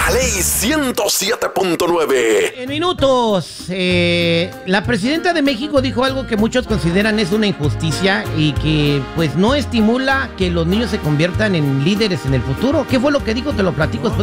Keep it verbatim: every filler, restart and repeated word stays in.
La Ley ciento siete punto nueve. En minutos, eh, la presidenta de México dijo algo que muchos consideran es una injusticia y que pues no estimula que los niños se conviertan en líderes en el futuro. ¿Qué fue lo que dijo? Te lo platico después.